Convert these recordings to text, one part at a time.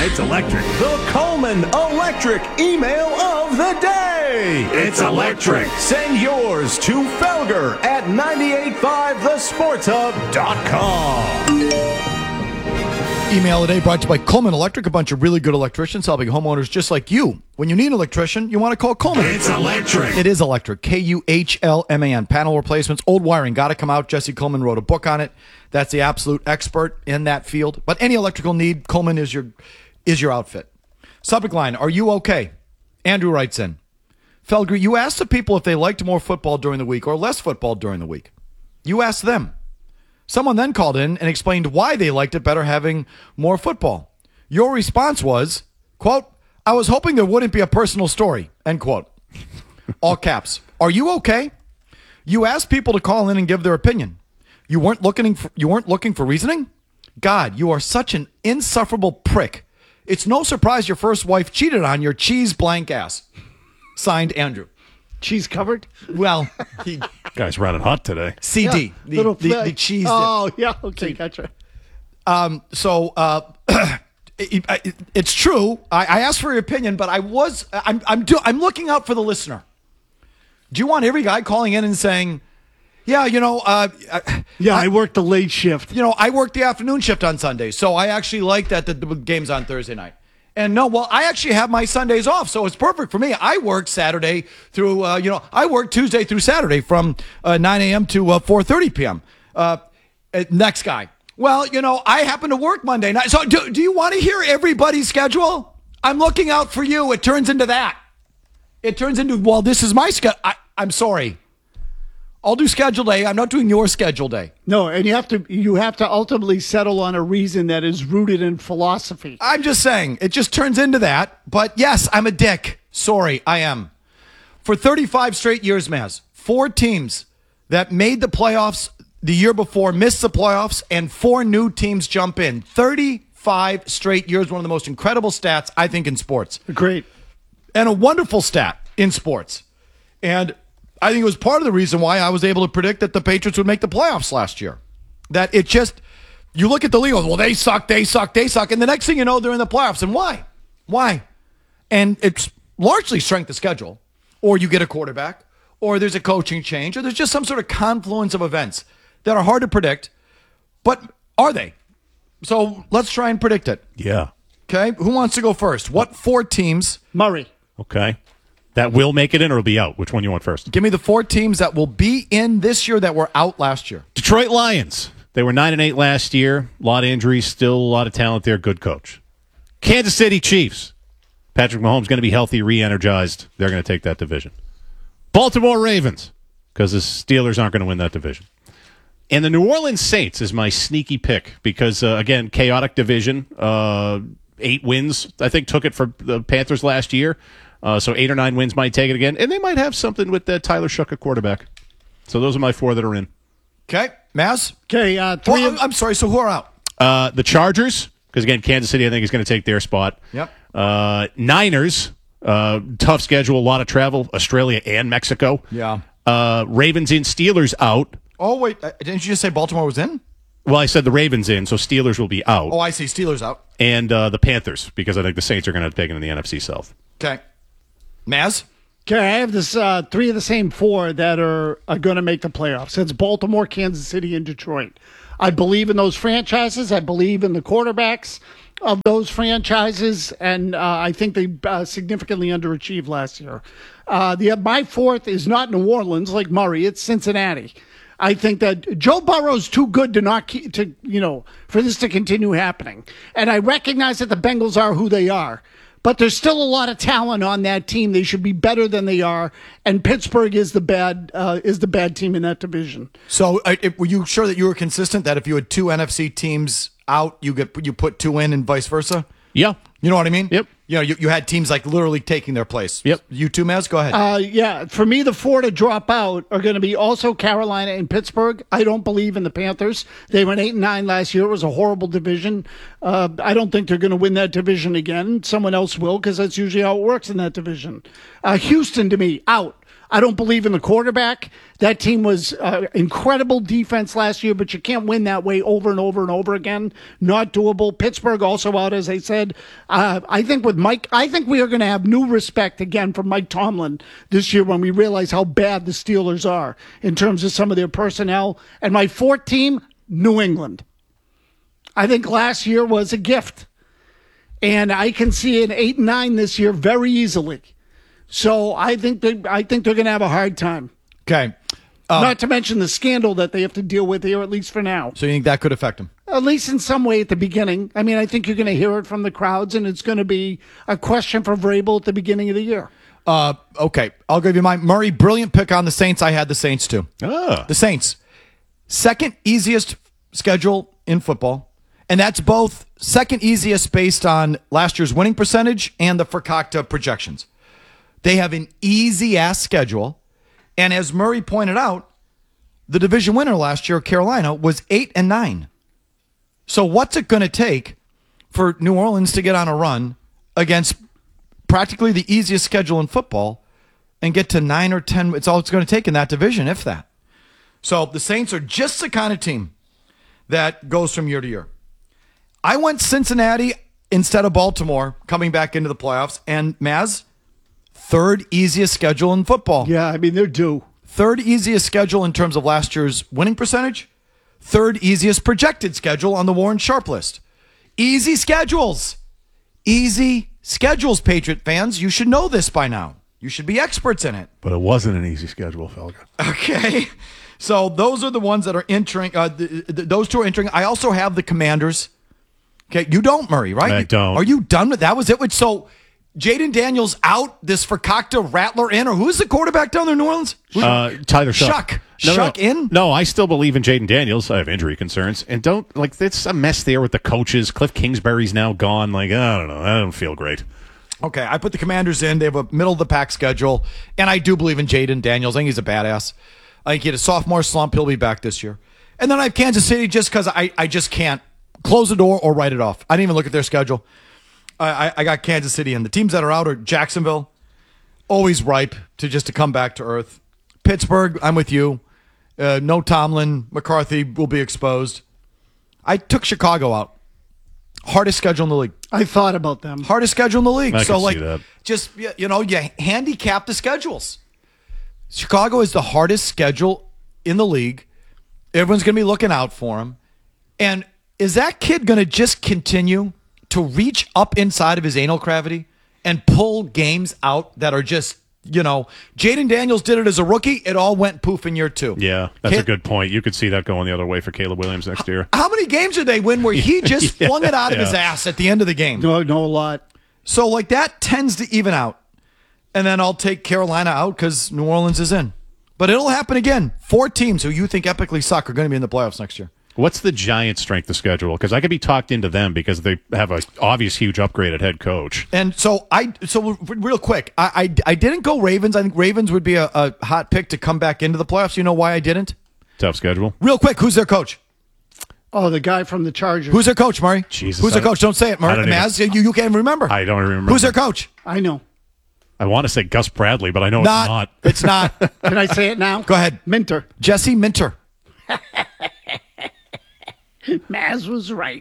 It's electric. The Coleman Electric email of the day. It's electric. Send yours to Felger at 985thesportshub.com. Email a day brought to you by Coleman Electric, a bunch of really good electricians helping homeowners just like you. When you need an electrician, you want to call Coleman. It's electric. It is electric. Kuhlman. Panel replacements, old wiring, got to come out. Jesse Coleman wrote a book on it. That's the absolute expert in that field. But any electrical need, Coleman is your outfit. Subject line, are you okay? Andrew writes in, Felger, you asked the people if they liked more football during the week or less football during the week. You asked them. Someone then called in and explained why they liked it better having more football. Your response was, quote, I was hoping there wouldn't be a personal story, end quote. All caps. Are you okay? You asked people to call in and give their opinion. You weren't looking for reasoning? God, you are such an insufferable prick. It's no surprise your first wife cheated on your cheese blank ass. Signed, Andrew. Cheese covered? Well, Guy's running hot today. CD, Yeah, the cheese. Oh, yeah. Okay, gotcha. It's true. I asked for your opinion, but I'm looking out for the listener. Do you want every guy calling in and saying, yeah, I worked the late shift. I worked the afternoon shift on Sunday, so I actually like that the game's on Thursday night. And no, well, I actually have my Sundays off, so it's perfect for me. I work Saturday through, I work Tuesday through Saturday from 9 a.m. to 4:30 p.m. Next guy. Well, I happen to work Monday night. So do you want to hear everybody's schedule? I'm looking out for you. It turns into that. It turns into, well, this is my schedule. I'm sorry. I'll do schedule day. I'm not doing your schedule day. No, and you have to ultimately settle on a reason that is rooted in philosophy. I'm just saying, it just turns into that. But yes, I'm a dick. Sorry, I am. For 35 straight years, Maz, 4 teams that made the playoffs the year before missed the playoffs, and 4 new teams jump in. 35 straight years, one of the most incredible stats, I think, in sports. Great. And a wonderful stat in sports. And I think it was part of the reason why I was able to predict that the Patriots would make the playoffs last year. That it just, you look at the league, well, they suck. And the next thing you know, they're in the playoffs. And why? Why? And it's largely strength of schedule. Or you get a quarterback. Or there's a coaching change. Or there's just some sort of confluence of events that are hard to predict. But are they? So let's try and predict it. Yeah. Okay? Who wants to go first? What 4 teams? Murray. Okay. That will make it in or will be out? Which one you want first? Give me the 4 teams that will be in this year that were out last year. Detroit Lions. They were 9-8 last year. A lot of injuries, still a lot of talent there. Good coach. Kansas City Chiefs. Patrick Mahomes going to be healthy, re-energized. They're going to take that division. Baltimore Ravens, because the Steelers aren't going to win that division. And the New Orleans Saints is my sneaky pick because, again, chaotic division. 8 wins, I think, took it for the Panthers last year. So 8 or 9 wins might take it again. And they might have something with that Tyler Shook at quarterback. So those are my 4 that are in. Okay. Maz? Okay. 3 I'm sorry. So who are out? The Chargers, because, again, Kansas City, I think, is going to take their spot. Yep. Niners, tough schedule, a lot of travel, Australia and Mexico. Yeah. Ravens in, Steelers out. Oh, wait. Didn't you just say Baltimore was in? Well, I said the Ravens in, so Steelers will be out. Oh, I see. Steelers out. And the Panthers, because I think the Saints are going to take it in the NFC South. Okay. Maz? Okay, I have this 3 of the same 4 that are going to make the playoffs. It's Baltimore, Kansas City, and Detroit. I believe in those franchises. I believe in the quarterbacks of those franchises, and I think they significantly underachieved last year. My 4th is not New Orleans like Murray. It's Cincinnati. I think that Joe Burrow's too good for this to continue happening. And I recognize that the Bengals are who they are. But there's still a lot of talent on that team. They should be better than they are. And Pittsburgh is the bad team in that division. So were you sure that you were consistent that if you had 2 NFC teams out, you put 2 in and vice versa? Yeah. You know what I mean? Yep. You had teams like literally taking their place. Yep. You too, Maz? Go ahead. Yeah. For me, the 4 to drop out are going to be also Carolina and Pittsburgh. I don't believe in the Panthers. They went 8-9 last year. It was a horrible division. I don't think they're going to win that division again. Someone else will, because that's usually how it works in that division. Houston, to me, out. I don't believe in the quarterback. That team was incredible defense last year, but you can't win that way over and over and over again. Not doable. Pittsburgh also out, as I said. I think with Mike, I think we are going to have new respect again from Mike Tomlin this year when we realize how bad the Steelers are in terms of some of their personnel. And my fourth team, New England. I think last year was a gift. And I can see an 8-9 this year very easily. So I think they're going to have a hard time. Okay. Not to mention the scandal that they have to deal with here, at least for now. So you think that could affect him? At least in some way at the beginning. I mean, I think you're going to hear it from the crowds, and it's going to be a question for Vrabel at the beginning of the year. Okay. I'll give you mine. Murray, brilliant pick on the Saints. I had the Saints too. The Saints. Second easiest schedule in football. And that's both second easiest based on last year's winning percentage and the Fakakta projections. They have an easy-ass schedule. And as Murray pointed out, the division winner last year, Carolina, was 8-9. So what's it going to take for New Orleans to get on a run against practically the easiest schedule in football and get to 9 or 10? It's all it's going to take in that division, if that. So the Saints are just the kind of team that goes from year to year. I went Cincinnati instead of Baltimore coming back into the playoffs. And Maz, third easiest schedule in football. Yeah, I mean, they're due. Third easiest schedule in terms of last year's winning percentage. Third easiest projected schedule on the Warren Sharp list. Easy schedules. Easy schedules, Patriot fans. You should know this by now. You should be experts in it. But it wasn't an easy schedule, Felga. Okay. So those are the ones that are entering. Those two are entering. I also have the Commanders. Okay, you don't, Murray, right? I don't. Are you done with that? Was it? So Jaden Daniels out, this Fakakta Rattler in, or who's the quarterback down there in New Orleans? Tyler Shuck. Shuck in? No, I still believe in Jaden Daniels. I have injury concerns. And it's a mess there with the coaches. Cliff Kingsbury's now gone. I don't know. I don't feel great. Okay, I put the Commanders in. They have a middle-of-the-pack schedule, and I do believe in Jaden Daniels. I think he's a badass. I think he had a sophomore slump. He'll be back this year. And then I have Kansas City just because I just can't close the door or write it off. I didn't even look at their schedule. I got Kansas City, and the teams that are out are Jacksonville, always ripe to come back to earth. Pittsburgh, I'm with you. No Tomlin. McCarthy will be exposed. I took Chicago out. Hardest schedule in the league. I thought about them. Hardest schedule in the league. I So, can see that. just, you handicap the schedules. Chicago is the hardest schedule in the league. Everyone's going to be looking out for him. And is that kid going to just continue to reach up inside of his anal cavity and pull games out that are just, Jaden Daniels did it as a rookie. It all went poof in year 2. Yeah, that's a good point. You could see that going the other way for Caleb Williams next year. How many games did they win where he just flung it out of his ass at the end of the game? No, a lot. So, that tends to even out. And then I'll take Carolina out because New Orleans is in. But it'll happen again. 4 teams who you think epically suck are going to be in the playoffs next year. What's the Giants' strength of schedule? Because I could be talked into them because they have an obvious huge upgrade at head coach. And so real quick, I didn't go Ravens. I think Ravens would be a hot pick to come back into the playoffs. You know why I didn't? Tough schedule. Real quick, who's their coach? Oh, the guy from the Chargers. Who's their coach, Murray? Jesus, who's their coach? Don't say it, Murray. Maz, you can't remember. I don't remember. Who's their coach? I know. I want to say Gus Bradley, but I know It's not. Can I say it now? Go ahead. Minter. Jesse Minter. Maz was right.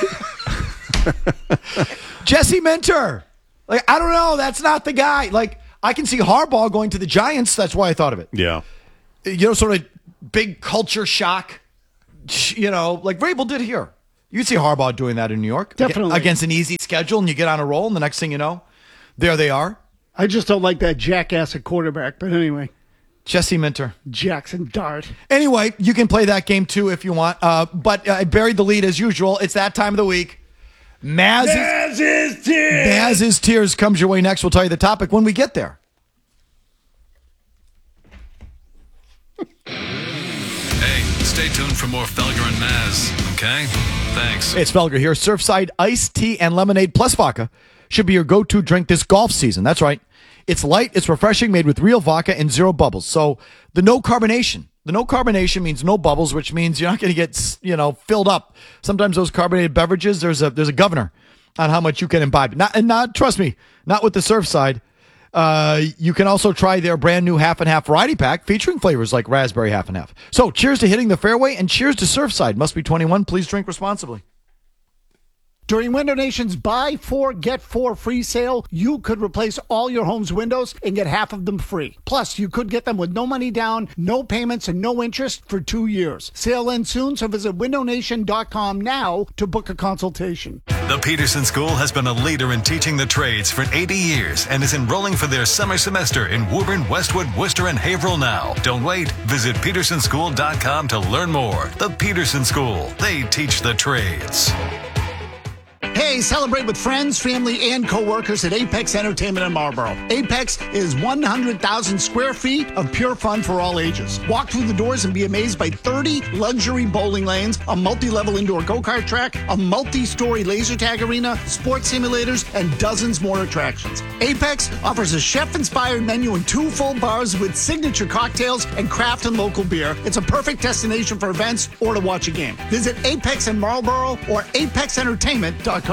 Jesse Minter. I don't know. That's not the guy. I can see Harbaugh going to the Giants. That's why I thought of it. Yeah. Sort of big culture shock. Like Vrabel did here. You'd see Harbaugh doing that in New York. Definitely. Against an easy schedule, and you get on a roll, and the next thing you know, there they are. I just don't like that jackass at quarterback. But anyway. Jesse Minter. Jackson Dart. Anyway, you can play that game too if you want. But I buried the lead as usual. It's that time of the week. Maz's Tears comes your way next. We'll tell you the topic when we get there. Hey, stay tuned for more Felger and Maz, okay? Thanks. It's Felger here. Surfside iced tea and lemonade plus vodka should be your go-to drink this golf season. That's right. It's light, it's refreshing, made with real vodka and zero bubbles. So the no carbonation. The no carbonation means no bubbles, which means you're not going to get, filled up. Sometimes those carbonated beverages, there's a governor on how much you can imbibe. Not trust me, not with the Surfside. You can also try their brand new half and half variety pack featuring flavors like raspberry half and half. So cheers to hitting the fairway and cheers to Surfside. Must be 21. Please drink responsibly. During Window Nation's Buy 4, Get 4 free sale, you could replace all your home's windows and get half of them free. Plus, you could get them with no money down, no payments, and no interest for 2 years. Sale ends soon, so visit windownation.com now to book a consultation. The Peterson School has been a leader in teaching the trades for 80 years and is enrolling for their summer semester in Woburn, Westwood, Worcester, and Haverhill now. Don't wait. Visit petersonschool.com to learn more. The Peterson School. They teach the trades. Hey, celebrate with friends, family, and coworkers at Apex Entertainment in Marlboro. Apex is 100,000 square feet of pure fun for all ages. Walk through the doors and be amazed by 30 luxury bowling lanes, a multi-level indoor go-kart track, a multi-story laser tag arena, sports simulators, and dozens more attractions. Apex offers a chef-inspired menu and 2 full bars with signature cocktails and craft and local beer. It's a perfect destination for events or to watch a game. Visit Apex in Marlboro or apexentertainment.com.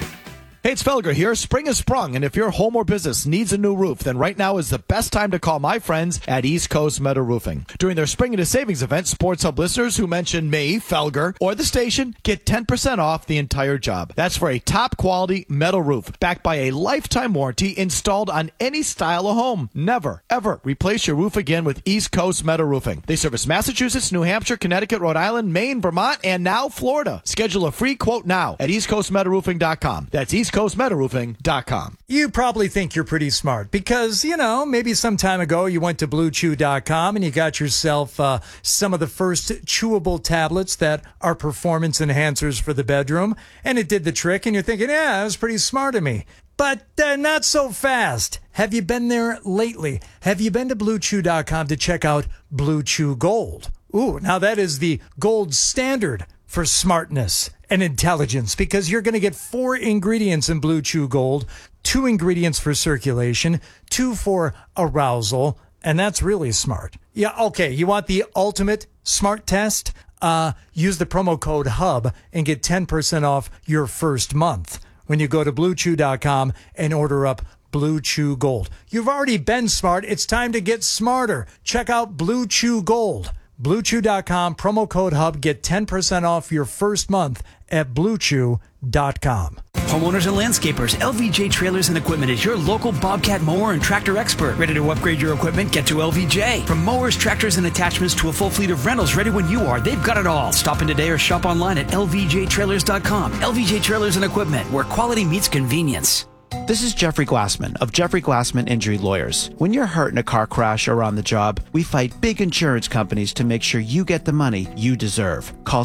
Hey, it's Felger here. Spring has sprung, and if your home or business needs a new roof, then right now is the best time to call my friends at East Coast Metal Roofing. During their Spring Into Savings event, Sports Hub listeners who mention me, Felger, or the station get 10% off the entire job. That's for a top-quality metal roof, backed by a lifetime warranty installed on any style of home. Never, ever replace your roof again with East Coast Metal Roofing. They service Massachusetts, New Hampshire, Connecticut, Rhode Island, Maine, Vermont, and now Florida. Schedule a free quote now at eastcoastmetalroofing.com. That's eastcoastmetalroofing.com. You probably think you're pretty smart because, maybe some time ago you went to BlueChew.com and you got yourself some of the first chewable tablets that are performance enhancers for the bedroom, and it did the trick, and you're thinking, yeah, that was pretty smart of me. But not so fast. Have you been there lately? Have you been to BlueChew.com to check out Blue Chew Gold? Ooh, now that is the gold standard for smartness and intelligence, because you're going to get 4 ingredients in Blue Chew Gold, 2 ingredients for circulation, 2 for arousal, and that's really smart. Yeah, okay, you want the ultimate smart test? Use the promo code HUB and get 10% off your first month when you go to BlueChew.com and order up Blue Chew Gold. You've already been smart. It's time to get smarter. Check out Blue Chew Gold. BlueChew.com, promo code HUB, get 10% off your first month at BlueChew.com. Homeowners and landscapers, LVJ Trailers and Equipment is your local Bobcat mower and tractor expert. Ready to upgrade your equipment? Get to LVJ. From mowers, tractors, and attachments to a full fleet of rentals ready when you are, they've got it all. Stop in today or shop online at LVJTrailers.com. LVJ Trailers and Equipment, where quality meets convenience. This is Jeffrey Glassman of Jeffrey Glassman Injury Lawyers. When you're hurt in a car crash or on the job, we fight big insurance companies to make sure you get the money you deserve. Call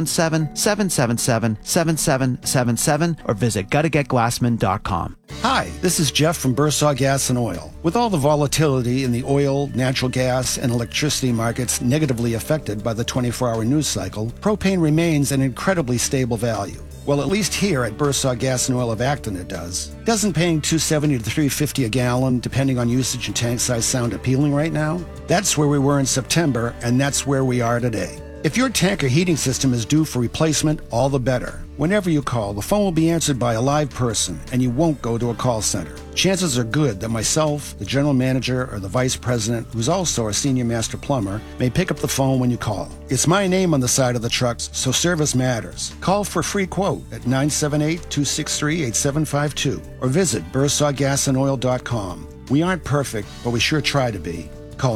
617-777-7777 or visit gottagetglassman.com. Hi, this is Jeff from Bursaw Gas and Oil. With all the volatility in the oil, natural gas, and electricity markets negatively affected by the 24-hour news cycle, propane remains an incredibly stable value. Well, at least here at Bursaw Gas and Oil of Acton it does. Doesn't paying $2.70 to $3.50 a gallon, depending on usage and tank size, sound appealing right now? That's where we were in September, and that's where we are today. If your tank or heating system is due for replacement, all the better. Whenever you call, the phone will be answered by a live person, and you won't go to a call center. Chances are good that myself, the general manager, or the vice president, who's also a senior master plumber, may pick up the phone when you call. It's my name on the side of the trucks, so service matters. Call for a free quote at 978-263-8752 or visit bursawgasanoil.com. We aren't perfect, but we sure try to be. Call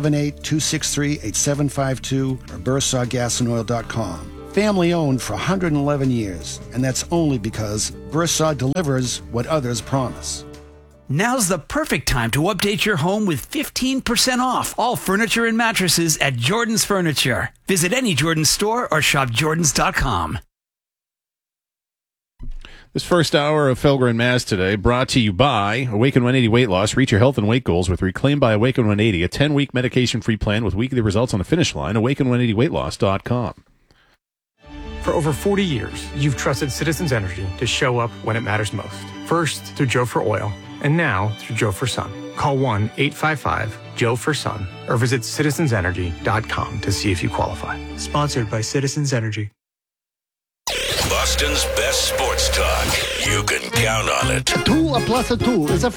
978-263-8752 or bursawgasanoil.com. Family owned for 111 years, and that's only because Bursaw delivers what others promise. Now's the perfect time to update your home with 15% off all furniture and mattresses at Jordan's Furniture. Visit any Jordan's store or shop Jordans.com. This first hour of Felger and Maz today brought to you by Awaken 180 Weight Loss. Reach your health and weight goals with Reclaim by Awaken 180, a 10-week medication-free plan with weekly results on the finish line. Awaken180weightloss.com. For over 40 years, you've trusted Citizens Energy to show up when it matters most. First through Joe for Oil, and now through Joe for Sun. Call 1-855-JOE-FOR-SUN or visit citizensenergy.com to see if you qualify. Sponsored by Citizens Energy. Boston's best sports talk. You can count on it. 2 plus 2 is a